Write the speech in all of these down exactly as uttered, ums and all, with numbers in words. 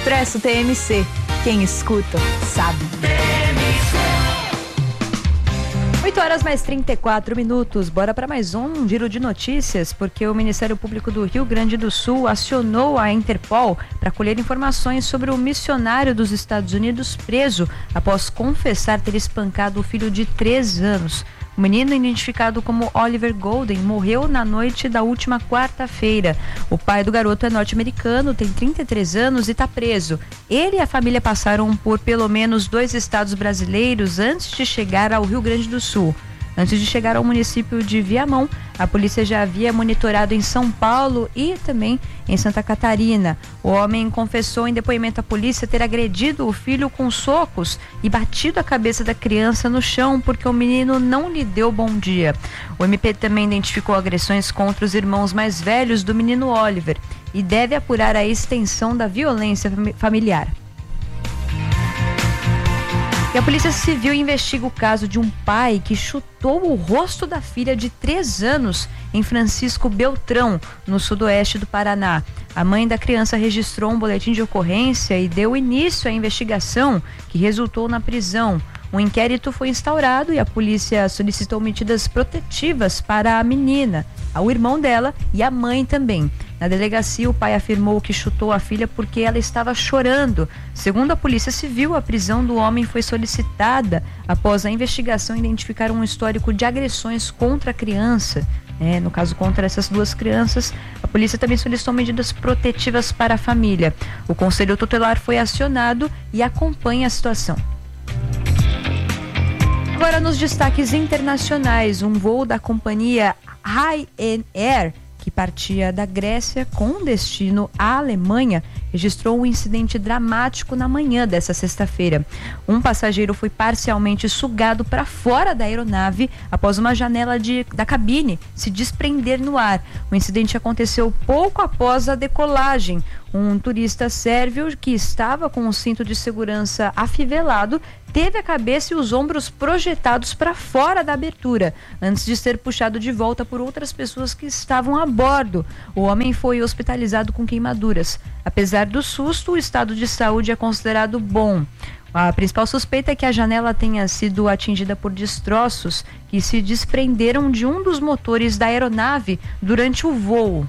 Expresso T M C. Quem escuta, sabe. oito horas mais trinta e quatro minutos. Bora para mais um giro de notícias, porque o Ministério Público do Rio Grande do Sul acionou a Interpol para colher informações sobre o missionário dos Estados Unidos preso após confessar ter espancado o filho de três anos. O menino, identificado como Oliver Golden, morreu na noite da última quarta-feira. O pai do garoto é norte-americano, tem trinta e três anos e está preso. Ele e a família passaram por pelo menos dois estados brasileiros antes de chegar ao Rio Grande do Sul. Antes de chegar ao município de Viamão, a polícia já havia monitorado em São Paulo e também em Santa Catarina. O homem confessou em depoimento à polícia ter agredido o filho com socos e batido a cabeça da criança no chão porque o menino não lhe deu bom dia. O M P também identificou agressões contra os irmãos mais velhos do menino Oliver e deve apurar a extensão da violência familiar. E a Polícia Civil investiga o caso de um pai que chutou o rosto da filha de três anos em Francisco Beltrão, no sudoeste do Paraná. A mãe da criança registrou um boletim de ocorrência e deu início à investigação, que resultou na prisão. Um inquérito foi instaurado e a polícia solicitou medidas protetivas para a menina, ao irmão dela e a mãe também. Na delegacia, o pai afirmou que chutou a filha porque ela estava chorando. Segundo a Polícia Civil, a prisão do homem foi solicitada após a investigação identificar um histórico de agressões contra a criança. É, no caso, contra essas duas crianças, a polícia também solicitou medidas protetivas para a família. O Conselho Tutelar foi acionado e acompanha a situação. Agora, nos destaques internacionais, um voo da companhia Ryanair, que partia da Grécia com destino à Alemanha, registrou um incidente dramático na manhã dessa sexta-feira. Um passageiro foi parcialmente sugado para fora da aeronave após uma janela de, da cabine se desprender no ar. O incidente aconteceu pouco após a decolagem. Um turista sérvio que estava com o cinto de segurança afivelado teve a cabeça e os ombros projetados para fora da abertura, antes de ser puxado de volta por outras pessoas que estavam a bordo. O homem foi hospitalizado com queimaduras. Apesar do susto, o estado de saúde é considerado bom. A principal suspeita é que a janela tenha sido atingida por destroços que se desprenderam de um dos motores da aeronave durante o voo.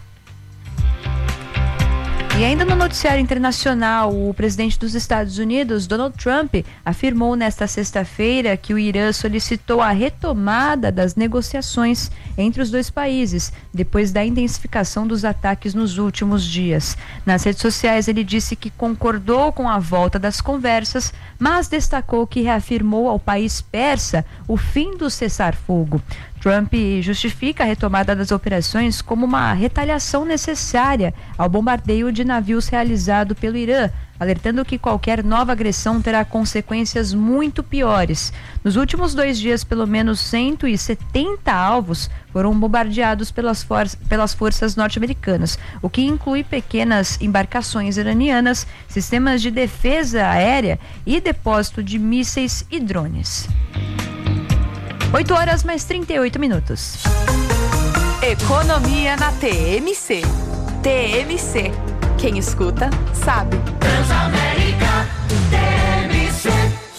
E ainda no noticiário internacional, o presidente dos Estados Unidos, Donald Trump, afirmou nesta sexta-feira que o Irã solicitou a retomada das negociações entre os dois países, depois da intensificação dos ataques nos últimos dias. Nas redes sociais, ele disse que concordou com a volta das conversas, mas destacou que reafirmou ao país persa o fim do cessar-fogo. Trump justifica a retomada das operações como uma retaliação necessária ao bombardeio de navios realizado pelo Irã, alertando que qualquer nova agressão terá consequências muito piores. Nos últimos dois dias, pelo menos cento e setenta alvos foram bombardeados pelas, for- pelas forças norte-americanas, o que inclui pequenas embarcações iranianas, sistemas de defesa aérea e depósito de mísseis e drones. oito horas mais trinta e oito minutos. Economia na T M C. T M C. Quem escuta, sabe. Transamérica, T M C.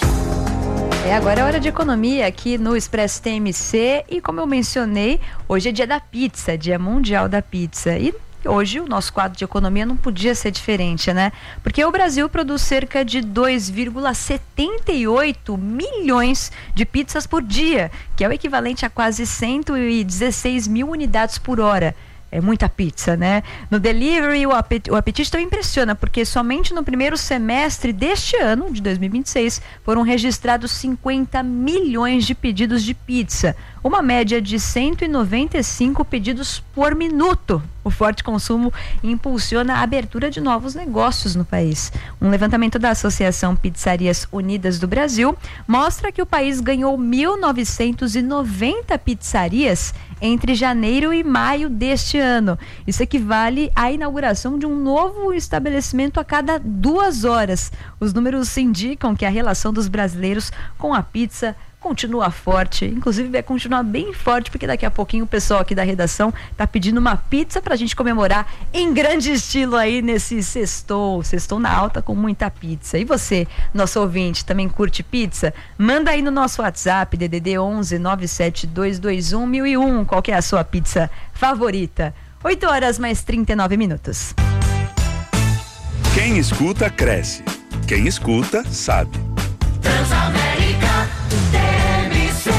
É, agora é hora de economia aqui no Expresso T M C e, como eu mencionei, hoje é dia da pizza, dia mundial da pizza. E hoje o nosso quadro de economia não podia ser diferente, né? Porque o Brasil produz cerca de dois vírgula setenta e oito milhões de pizzas por dia, que é o equivalente a quase cento e dezesseis mil unidades por hora. É muita pizza, né? No delivery, o apetite, o apetite também impressiona, porque somente no primeiro semestre deste ano, de dois mil e vinte e seis, foram registrados cinquenta milhões de pedidos de pizza, uma média de cento e noventa e cinco pedidos por minuto. O forte consumo impulsiona a abertura de novos negócios no país. Um levantamento da Associação Pizzarias Unidas do Brasil mostra que o país ganhou mil novecentos e noventa pizzarias entre janeiro e maio deste ano. Isso equivale à inauguração de um novo estabelecimento a cada duas horas. Os números indicam que a relação dos brasileiros com a pizza continua forte, inclusive vai continuar bem forte, porque daqui a pouquinho o pessoal aqui da redação tá pedindo uma pizza pra gente comemorar em grande estilo aí nesse sextou, sextou na alta com muita pizza. E você, nosso ouvinte, também curte pizza? Manda aí no nosso WhatsApp, D D D onze nove sete dois dois um mil e um, qual que é a sua pizza favorita? oito horas mais trinta e nove minutos. Quem escuta, cresce. Quem escuta, sabe. Transamérica T M C.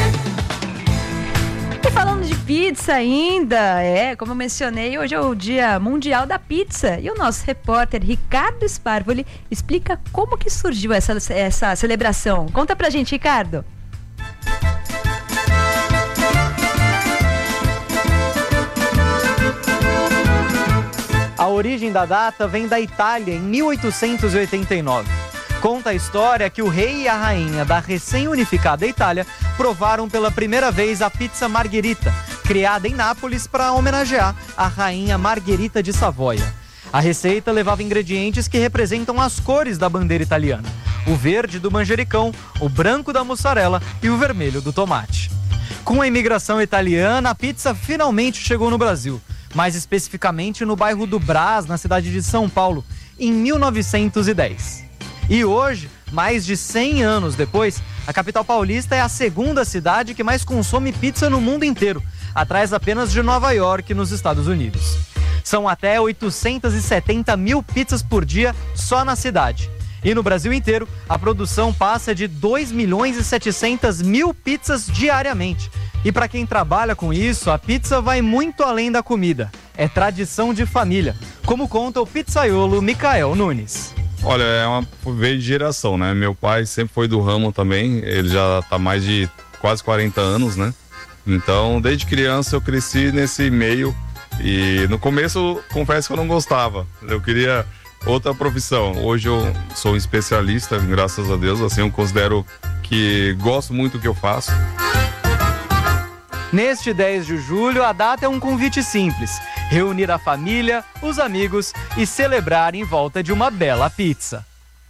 E falando de pizza ainda, é, como eu mencionei, hoje é o Dia Mundial da Pizza. E o nosso repórter Ricardo Sparvoli explica como que surgiu essa, essa celebração. Conta pra gente, Ricardo. A origem da data vem da Itália, em mil oitocentos e oitenta e nove. Conta a história que o rei e a rainha da recém-unificada Itália provaram pela primeira vez a pizza Margherita, criada em Nápoles para homenagear a rainha Margherita de Savoia. A receita levava ingredientes que representam as cores da bandeira italiana: o verde do manjericão, o branco da mussarela e o vermelho do tomate. Com a imigração italiana, a pizza finalmente chegou no Brasil, mais especificamente no bairro do Brás, na cidade de São Paulo, em mil novecentos e dez. E hoje, mais de cem anos depois, a capital paulista é a segunda cidade que mais consome pizza no mundo inteiro, atrás apenas de Nova York, nos Estados Unidos. São até oitocentos e setenta mil pizzas por dia só na cidade. E no Brasil inteiro, a produção passa de dois milhões e setecentos mil pizzas diariamente. E para quem trabalha com isso, a pizza vai muito além da comida. É tradição de família, como conta o pizzaiolo Micael Nunes. Olha, é uma veio de geração, né? Meu pai sempre foi do ramo também, ele já está mais de quase quarenta anos, né? Então, desde criança eu cresci nesse meio e no começo, confesso que eu não gostava, eu queria outra profissão. Hoje eu sou um especialista, graças a Deus, assim, eu considero que gosto muito do que eu faço. Neste dez de julho, a data é um convite simples: reunir a família, os amigos e celebrar em volta de uma bela pizza.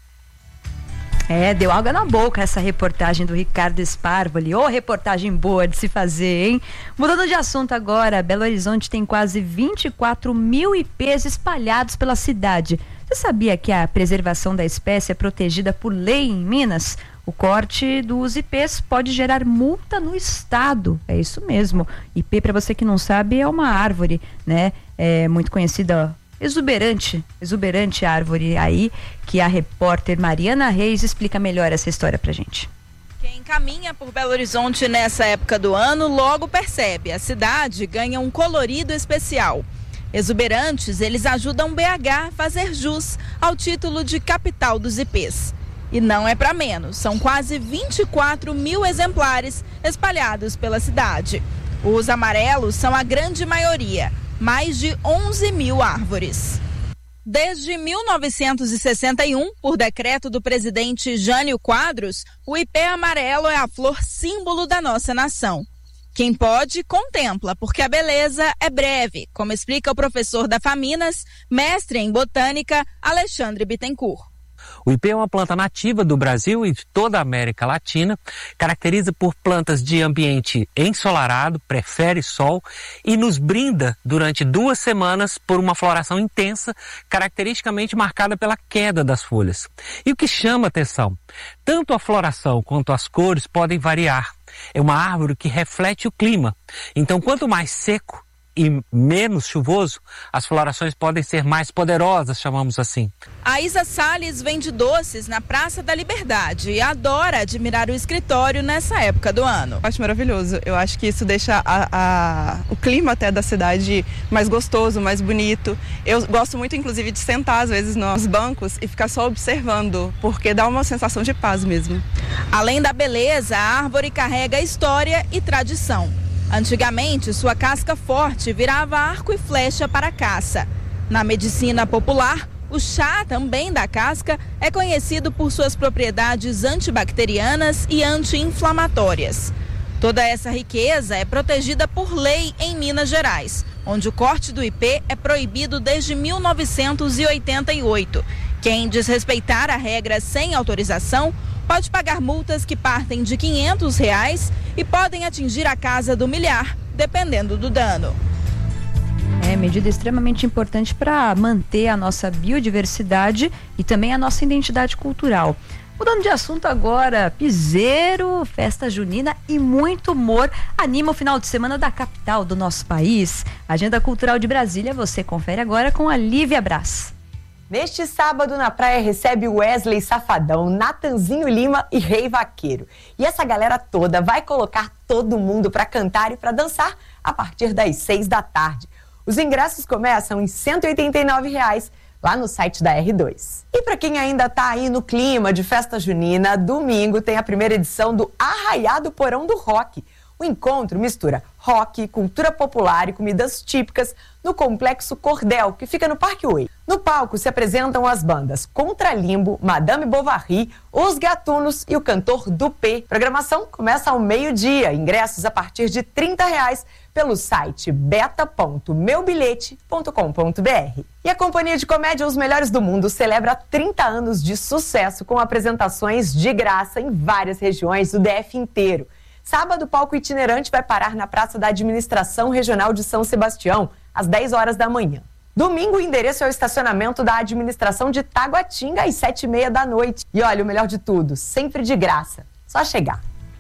É, deu água na boca essa reportagem do Ricardo Sparvoli. Ô, reportagem boa de se fazer, hein? Mudando de assunto agora, Belo Horizonte tem quase vinte e quatro mil ipês espalhados pela cidade. Você sabia que a preservação da espécie é protegida por lei em Minas? O corte dos ipês pode gerar multa no estado. É isso mesmo. Ipê, para você que não sabe, é uma árvore, né? É muito conhecida, exuberante, exuberante árvore aí, que a repórter Mariana Reis explica melhor essa história pra gente. Quem caminha por Belo Horizonte nessa época do ano logo percebe, a cidade ganha um colorido especial. Exuberantes, eles ajudam B H a fazer jus ao título de capital dos ipês. E não é para menos, são quase vinte e quatro mil exemplares espalhados pela cidade. Os amarelos são a grande maioria, mais de onze mil árvores. Desde mil novecentos e sessenta e um, por decreto do presidente Jânio Quadros, o ipê amarelo é a flor símbolo da nossa nação. Quem pode, contempla, porque a beleza é breve, como explica o professor da Faminas, mestre em botânica, Alexandre Bittencourt. O ipê é uma planta nativa do Brasil e de toda a América Latina, caracteriza por plantas de ambiente ensolarado, prefere sol e nos brinda durante duas semanas por uma floração intensa, caracteristicamente marcada pela queda das folhas. E o que chama atenção? Tanto a floração quanto as cores podem variar. É uma árvore que reflete o clima, então quanto mais seco e menos chuvoso, as florações podem ser mais poderosas, chamamos assim. A Isa Salles vende doces na Praça da Liberdade e adora admirar o escritório nessa época do ano. Acho maravilhoso, eu acho que isso deixa a, a, o clima até da cidade mais gostoso, mais bonito. Eu gosto muito, inclusive, de sentar às vezes nos bancos e ficar só observando, porque dá uma sensação de paz mesmo. Além da beleza, a árvore carrega história e tradição. Antigamente, sua casca forte virava arco e flecha para a caça. Na medicina popular, o chá também da casca é conhecido por suas propriedades antibacterianas e anti-inflamatórias. Toda essa riqueza é protegida por lei em Minas Gerais, onde o corte do ipê é proibido desde mil novecentos e oitenta e oito. Quem desrespeitar a regra sem autorização pode pagar multas que partem de quinhentos reais e podem atingir a casa do milhar, dependendo do dano. É medida extremamente importante para manter a nossa biodiversidade e também a nossa identidade cultural. Mudando de assunto agora, piseiro, festa junina e muito humor anima o final de semana da capital do nosso país. Agenda Cultural de Brasília, você confere agora com a Lívia Brás. Neste sábado na praia recebe Wesley Safadão, Natanzinho Lima e Rei Vaqueiro. E essa galera toda vai colocar todo mundo para cantar e para dançar a partir das seis da tarde. Os ingressos começam em cento e oitenta e nove reais lá no site da R dois. E para quem ainda está aí no clima de festa junina, domingo tem a primeira edição do Arraiá do Porão do Rock. O encontro mistura rock, cultura popular e comidas típicas no Complexo Cordel, que fica no Parque Oi. No palco se apresentam as bandas Contralimbo, Madame Bovary, Os Gatunos e o cantor Dupê. A programação começa ao meio-dia. Ingressos a partir de trinta reais pelo site beta ponto meu bilhete ponto com ponto br. E a Companhia de Comédia Os Melhores do Mundo celebra trinta anos de sucesso com apresentações de graça em várias regiões do D F inteiro. Sábado, o palco itinerante vai parar na Praça da Administração Regional de São Sebastião, às dez horas da manhã. Domingo, o endereço é o estacionamento da Administração de Taguatinga, às sete e meia da noite. E olha, o melhor de tudo, sempre de graça. Só chegar.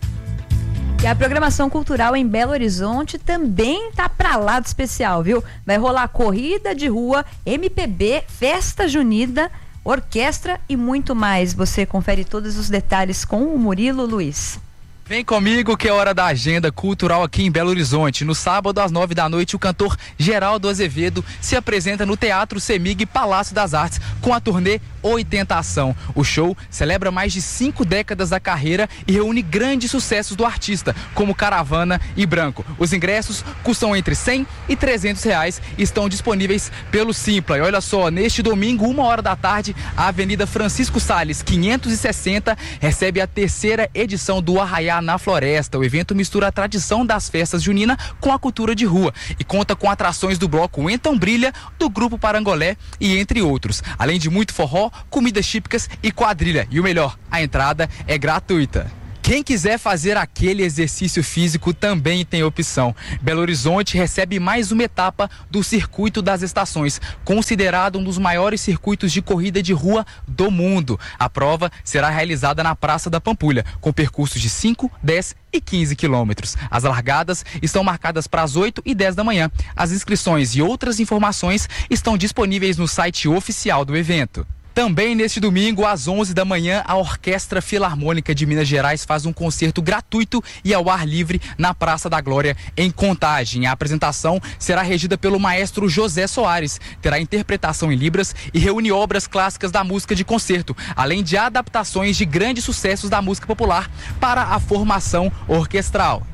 E a programação cultural em Belo Horizonte também tá pra lá de especial, viu? Vai rolar corrida de rua, M P B, festa junina, orquestra e muito mais. Você confere todos os detalhes com o Murilo Luiz. Vem comigo que é hora da agenda cultural aqui em Belo Horizonte. No sábado, às nove da noite, o cantor Geraldo Azevedo se apresenta no Teatro Semig Palácio das Artes com a turnê Oitentação. O show celebra mais de cinco décadas da carreira e reúne grandes sucessos do artista, como Caravana e Branco. Os ingressos custam entre cem e trezentos reais e estão disponíveis pelo Simpla. E olha só, neste domingo, uma hora da tarde, a Avenida Francisco Salles, quinhentos e sessenta, recebe a terceira edição do Arraiá na Floresta. O evento mistura a tradição das festas juninas com a cultura de rua e conta com atrações do bloco Então Brilha, do Grupo Parangolé e entre outros. Além de muito forró, comidas típicas e quadrilha. E o melhor, a entrada é gratuita. Quem quiser fazer aquele exercício físico também tem opção. Belo Horizonte recebe mais uma etapa do Circuito das Estações, considerado um dos maiores circuitos de corrida de rua do mundo. A prova será realizada na Praça da Pampulha, com percursos de cinco, dez e quinze quilômetros. As largadas estão marcadas para as oito e dez da manhã. As inscrições e outras informações estão disponíveis no site oficial do evento. Também neste domingo, às onze da manhã, a Orquestra Filarmônica de Minas Gerais faz um concerto gratuito e ao ar livre na Praça da Glória, em Contagem. A apresentação será regida pelo maestro José Soares, terá interpretação em libras e reúne obras clássicas da música de concerto, além de adaptações de grandes sucessos da música popular para a formação orquestral.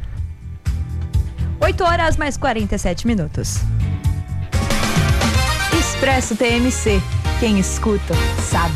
oito horas mais quarenta e sete minutos. Expresso T M C. Quem escuta, sabe.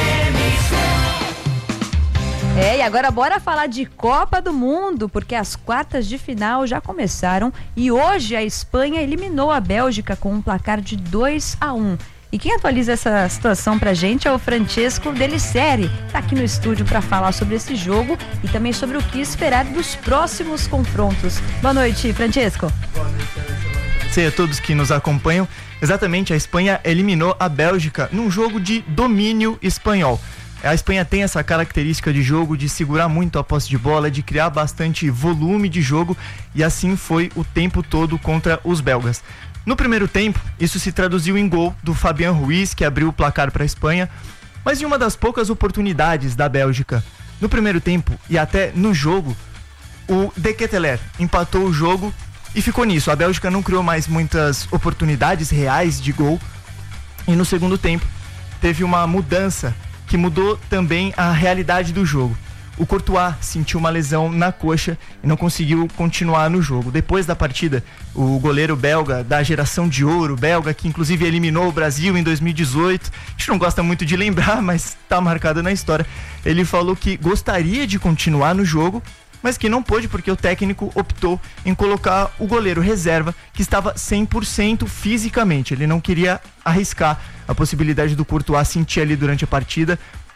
É, e agora bora falar de Copa do Mundo, porque as quartas de final já começaram e hoje a Espanha eliminou a Bélgica com um placar de dois a um. E quem atualiza essa situação pra gente é o Francesco Deliceri, tá aqui no estúdio para falar sobre esse jogo e também sobre o que esperar dos próximos confrontos. Boa noite, Francesco. Boa noite a todos que nos acompanham. Exatamente, a Espanha eliminou a Bélgica num jogo de domínio espanhol. A Espanha tem essa característica de jogo de segurar muito a posse de bola, de criar bastante volume de jogo, e assim foi o tempo todo contra os belgas. No primeiro tempo, isso se traduziu em gol do Fabián Ruiz, que abriu o placar para a Espanha, mas em uma das poucas oportunidades da Bélgica. No primeiro tempo e até no jogo, o De Ketelaere empatou o jogo e ficou nisso. A Bélgica não criou mais muitas oportunidades reais de gol. E no segundo tempo teve uma mudança que mudou também a realidade do jogo. O Courtois sentiu uma lesão na coxa e não conseguiu continuar no jogo. Depois da partida, o goleiro belga da geração de ouro belga, que inclusive eliminou o Brasil em dois mil e dezoito, a gente não gosta muito de lembrar, mas está marcado na história, ele falou que gostaria de continuar no jogo, mas que não pôde porque o técnico optou em colocar o goleiro reserva, que estava cem por cento fisicamente. Ele não queria arriscar a possibilidade do Courtois sentir ali durante a partida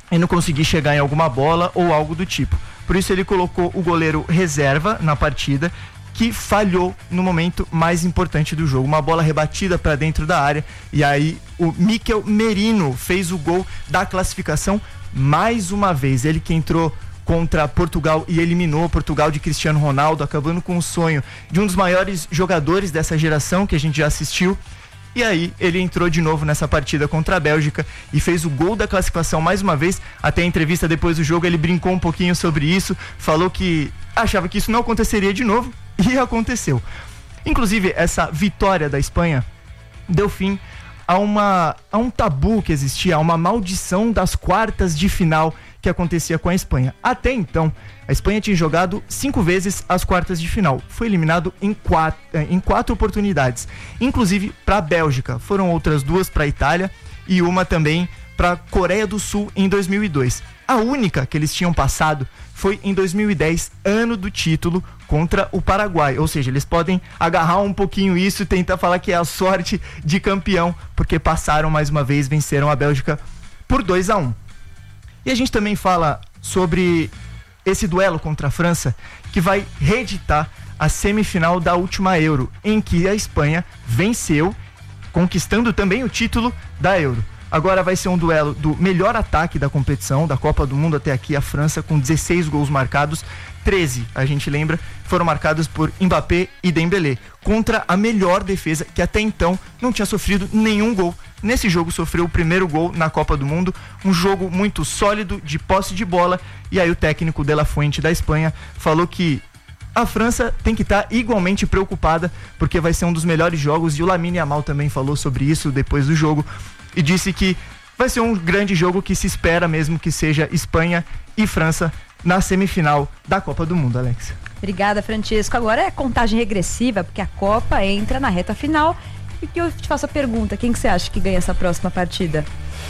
e não conseguir chegar em alguma bola ou algo do tipo. Por isso ele colocou o goleiro reserva na partida, que falhou no momento mais importante do jogo. Uma bola rebatida para dentro da área, e aí o Mikel Merino fez o gol da classificação mais uma vez. Ele que entrou contra Portugal e eliminou Portugal de Cristiano Ronaldo, acabando com o sonho de um dos maiores jogadores dessa geração que a gente já assistiu. E aí ele entrou de novo nessa partida contra a Bélgica e fez o gol da classificação mais uma vez. Até a entrevista depois do jogo ele brincou um pouquinho sobre isso, falou que achava que isso não aconteceria de novo, e aconteceu. Inclusive, essa vitória da Espanha deu fim a, uma, a um tabu que existia, a uma maldição das quartas de final que acontecia com a Espanha. Até então, a Espanha tinha jogado cinco vezes as quartas de final. Foi eliminado em quatro, em quatro oportunidades, inclusive para a Bélgica. Foram outras duas para a Itália e uma também para a Coreia do Sul em dois mil e dois. A única que eles tinham passado foi em dois mil e dez, ano do título, contra o Paraguai. Ou seja, eles podem agarrar um pouquinho isso e tentar falar que é a sorte de campeão, porque passaram mais uma vez, venceram a Bélgica por dois a um. E a gente também fala sobre esse duelo contra a França, que vai reeditar a semifinal da última Euro, em que a Espanha venceu, conquistando também o título da Euro. Agora vai ser um duelo do melhor ataque da competição, da Copa do Mundo até aqui, a França, com dezesseis gols marcados, treze, a gente lembra, foram marcados por Mbappé e Dembélé, contra a melhor defesa, que até então não tinha sofrido nenhum gol. Nesse jogo sofreu o primeiro gol na Copa do Mundo, um jogo muito sólido, de posse de bola, e aí o técnico De La Fuente da Espanha falou que a França tem que estar igualmente preocupada, porque vai ser um dos melhores jogos, e o Lamine Yamal também falou sobre isso depois do jogo, e disse que vai ser um grande jogo que se espera mesmo que seja Espanha e França na semifinal da Copa do Mundo, Alex. Obrigada, Francisco. Agora é contagem regressiva, porque a Copa entra na reta final. E que eu te faço a pergunta, quem que você acha que ganha essa próxima partida?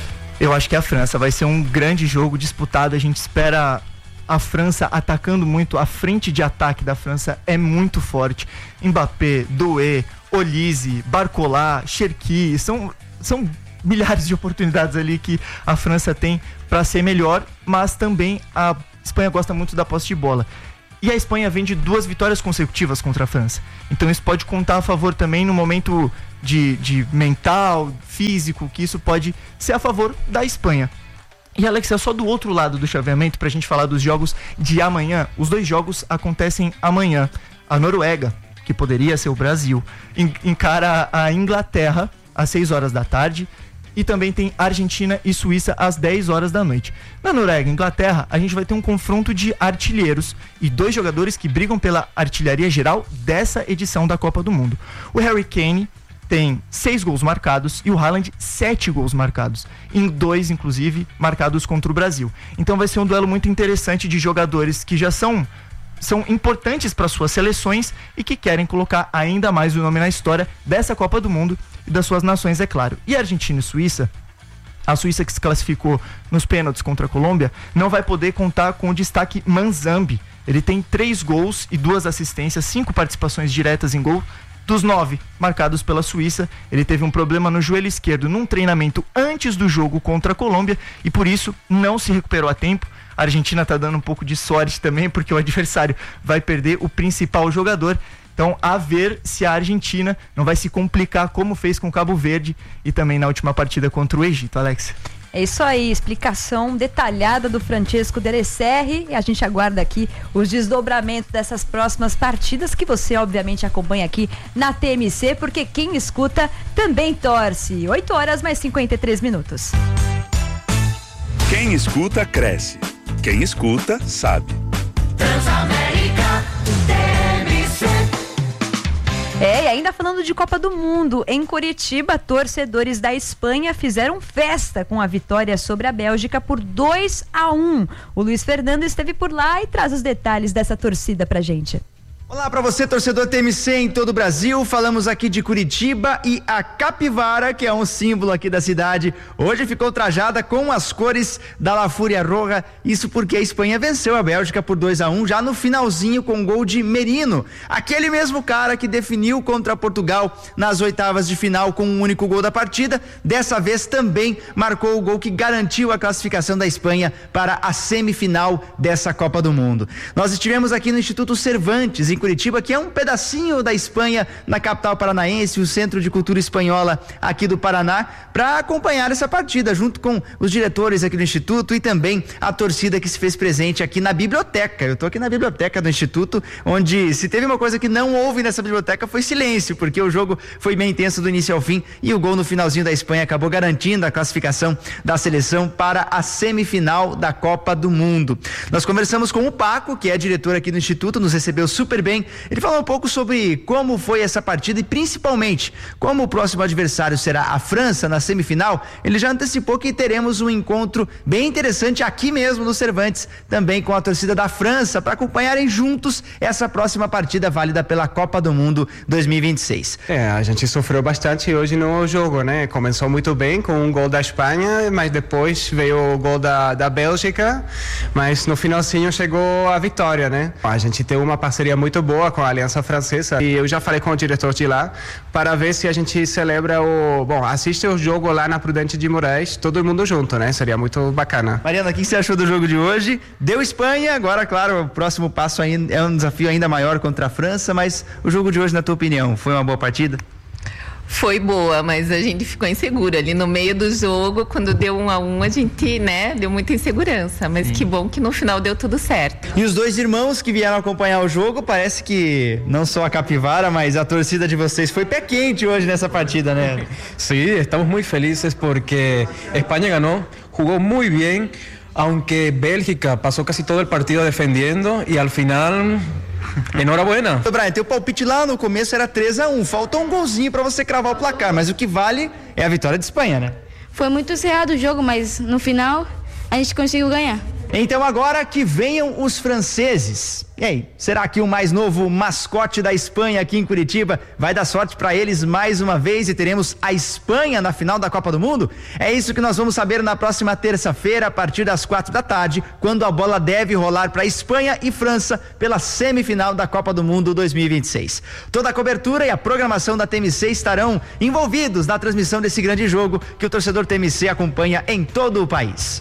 Eu acho que é a França. Vai ser um grande jogo disputado. A gente espera a França atacando muito. A frente de ataque da França é muito forte. Mbappé, Doué, Olise, Barcola, Cherki, são... são milhares de oportunidades ali que a França tem para ser melhor, mas também a Espanha gosta muito da posse de bola. E a Espanha vem de duas vitórias consecutivas contra a França. Então isso pode contar a favor também no momento de, de mental, físico, que isso pode ser a favor da Espanha. E Alex, é só do outro lado do chaveamento pra gente falar dos jogos de amanhã. Os dois jogos acontecem amanhã. A Noruega, que poderia ser o Brasil, encara a Inglaterra às seis horas da tarde. E também tem Argentina e Suíça às dez horas da noite. Na Noruega e Inglaterra, a gente vai ter um confronto de artilheiros e dois jogadores que brigam pela artilharia geral dessa edição da Copa do Mundo. O Harry Kane tem seis gols marcados e o Haaland sete gols marcados, em dois, inclusive, marcados contra o Brasil. Então vai ser um duelo muito interessante de jogadores que já são... são importantes para suas seleções e que querem colocar ainda mais o nome na história dessa Copa do Mundo e das suas nações, é claro. E a Argentina e Suíça, a Suíça que se classificou nos pênaltis contra a Colômbia, não vai poder contar com o destaque Manzambi. Ele tem três gols e duas assistências, cinco participações diretas em gol. Dos nove marcados pela Suíça, ele teve um problema no joelho esquerdo num treinamento antes do jogo contra a Colômbia e por isso não se recuperou a tempo. A Argentina tá dando um pouco de sorte também, porque o adversário vai perder o principal jogador. Então, a ver se a Argentina não vai se complicar como fez com o Cabo Verde e também na última partida contra o Egito, Alex. É isso aí, explicação detalhada do Francesco Derecerri, e a gente aguarda aqui os desdobramentos dessas próximas partidas que você obviamente acompanha aqui na T M C, porque quem escuta também torce. oito horas mais cinquenta e três minutos. Quem escuta, cresce. Quem escuta, sabe. Transamérica T M C. É, e ainda falando de Copa do Mundo, em Curitiba, torcedores da Espanha fizeram festa com a vitória sobre a Bélgica por dois a um. O Luiz Fernando esteve por lá e traz os detalhes dessa torcida pra gente. Olá para você, torcedor T M C em todo o Brasil. Falamos aqui de Curitiba e a capivara, que é um símbolo aqui da cidade, hoje ficou trajada com as cores da La Fúria Roja. Isso porque a Espanha venceu a Bélgica por dois a um já no finalzinho com gol de Merino, aquele mesmo cara que definiu contra Portugal nas oitavas de final com um único gol da partida. Dessa vez também marcou o gol que garantiu a classificação da Espanha para a semifinal dessa Copa do Mundo. Nós estivemos aqui no Instituto Cervantes, em Curitiba, que é um pedacinho da Espanha, na capital paranaense, o Centro de Cultura Espanhola aqui do Paraná, para acompanhar essa partida, junto com os diretores aqui do Instituto e também a torcida que se fez presente aqui na biblioteca. Eu tô aqui na biblioteca do Instituto, onde se teve uma coisa que não houve nessa biblioteca foi silêncio, porque o jogo foi bem intenso do início ao fim e o gol no finalzinho da Espanha acabou garantindo a classificação da seleção para a semifinal da Copa do Mundo. Nós conversamos com o Paco, que é diretor aqui do Instituto, nos recebeu super bem. Ele falou um pouco sobre como foi essa partida e principalmente como o próximo adversário será a França na semifinal. Ele já antecipou que teremos um encontro bem interessante aqui mesmo no Cervantes, também com a torcida da França, para acompanharem juntos essa próxima partida válida pela Copa do Mundo dois mil e vinte e seis. É, a gente sofreu bastante hoje no jogo, né? Começou muito bem com um gol da Espanha, mas depois veio o gol da, da Bélgica, mas no finalzinho chegou a vitória, né? A gente tem uma parceria muito boa com a Aliança Francesa e eu já falei com o diretor de lá para ver se a gente celebra o... Bom, assiste o jogo lá na Prudente de Moraes, todo mundo junto, né? Seria muito bacana. Mariana, o que você achou do jogo de hoje? Deu Espanha, agora, claro, o próximo passo ainda é um desafio ainda maior contra a França, mas o jogo de hoje, na tua opinião, foi uma boa partida? Foi boa, mas a gente ficou insegura ali no meio do jogo, quando deu um a um, a gente, né, deu muita insegurança, mas Sim. que bom que no final deu tudo certo. E os dois irmãos que vieram acompanhar o jogo, parece que não só a capivara, mas a torcida de vocês foi pé quente hoje nessa partida, né? Sim, estamos muito felizes porque Espanha ganhou, jugou muito bem, aunque Bélgica passou casi todo o partido defendendo e al final... Enhorabuena. Brian, teu palpite lá no começo era três a um, faltou um golzinho pra você cravar o placar, mas o que vale é a vitória de Espanha, né? Foi muito cerrado o jogo, mas no final a gente conseguiu ganhar. Então agora que venham os franceses. E aí, será que o mais novo mascote da Espanha aqui em Curitiba vai dar sorte para eles mais uma vez e teremos a Espanha na final da Copa do Mundo? É isso que nós vamos saber na próxima terça-feira, a partir das quatro da tarde, quando a bola deve rolar para Espanha e França pela semifinal da Copa do Mundo dois mil e vinte e seis. Toda a cobertura e a programação da T M C estarão envolvidos na transmissão desse grande jogo que o torcedor T M C acompanha em todo o país.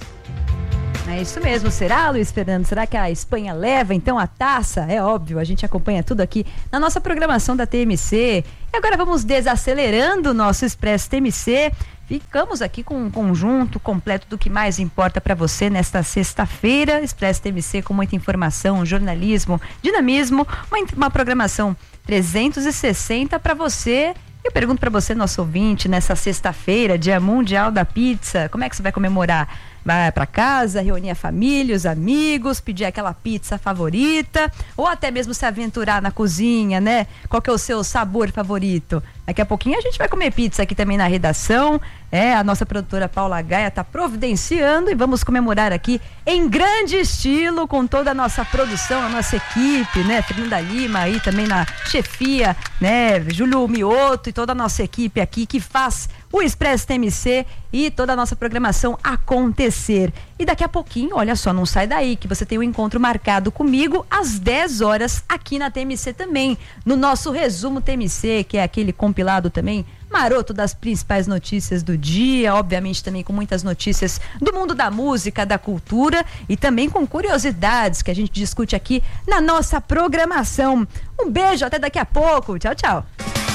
É isso mesmo, será, Luiz Fernando? Será que a Espanha leva então a taça? É óbvio, a gente acompanha tudo aqui na nossa programação da T M C. E agora vamos desacelerando o nosso Expresso T M C. Ficamos aqui com um conjunto completo do que mais importa para você nesta sexta-feira. Expresso T M C com muita informação, jornalismo, dinamismo, uma, uma programação trezentos e sessenta para você. Eu pergunto para você, nosso ouvinte, nessa sexta-feira, Dia Mundial da Pizza, como é que você vai comemorar? Vai para casa, reunir a família, os amigos, pedir aquela pizza favorita, ou até mesmo se aventurar na cozinha, né? Qual que é o seu sabor favorito? Daqui a pouquinho a gente vai comer pizza aqui também na redação. É, a nossa produtora Paula Gaia está providenciando e vamos comemorar aqui em grande estilo com toda a nossa produção, a nossa equipe, né? Fernanda Lima aí também na chefia, né? Júlio Mioto e toda a nossa equipe aqui que faz o Expresso T M C e toda a nossa programação acontecer. E daqui a pouquinho, olha só, não sai daí que você tem um encontro marcado comigo às dez horas aqui na T M C também, no nosso resumo T M C, que é aquele compilado também maroto das principais notícias do dia, obviamente também com muitas notícias do mundo da música, da cultura e também com curiosidades que a gente discute aqui na nossa programação. Um beijo, até daqui a pouco. Tchau, tchau.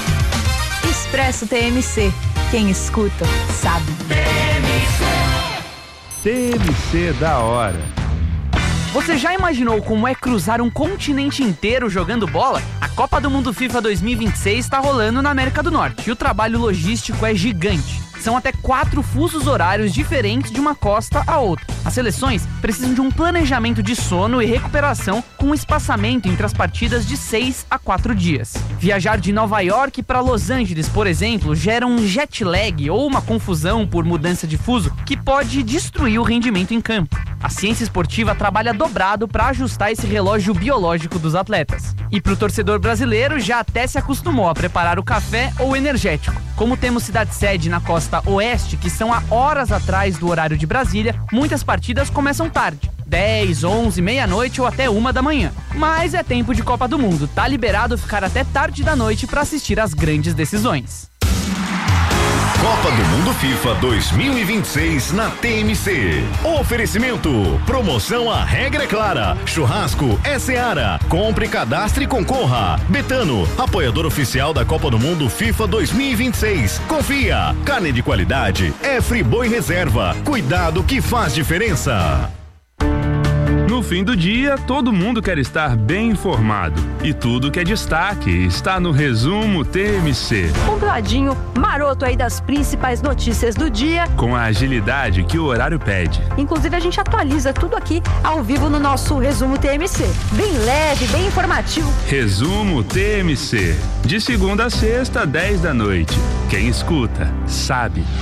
Expresso T M C. Quem escuta, sabe. T M C da hora. Você já imaginou como é cruzar um continente inteiro jogando bola? A Copa do Mundo FIFA dois mil e vinte e seis está rolando na América do Norte e o trabalho logístico é gigante. São até quatro fusos horários diferentes de uma costa a outra. As seleções precisam de um planejamento de sono e recuperação com um espaçamento entre as partidas de seis a quatro dias. Viajar de Nova York para Los Angeles, por exemplo, gera um jet lag ou uma confusão por mudança de fuso que pode destruir o rendimento em campo. A ciência esportiva trabalha dobrado para ajustar esse relógio biológico dos atletas. E para o torcedor brasileiro já até se acostumou a preparar o café ou energético. Como temos cidade-sede na costa oeste, que são a horas atrás do horário de Brasília, muitas partidas começam tarde. dez, onze, meia-noite ou até uma da manhã. Mas é tempo de Copa do Mundo, tá liberado ficar até tarde da noite para assistir às grandes decisões. Copa do Mundo FIFA dois mil e vinte e seis na T M C. Oferecimento. Promoção A Regra é Clara. Churrasco é Seara. Compre, cadastre e concorra. Betano, apoiador oficial da Copa do Mundo FIFA dois mil e vinte e seis. Confia. Carne de qualidade é Friboi Reserva. Cuidado que faz diferença. No fim do dia, todo mundo quer estar bem informado. E tudo que é destaque está no Resumo T M C. Compladinho, maroto aí das principais notícias do dia. Com a agilidade que o horário pede. Inclusive, a gente atualiza tudo aqui ao vivo no nosso Resumo T M C. Bem leve, bem informativo. Resumo T M C. De segunda a sexta, dez da noite. Quem escuta, sabe.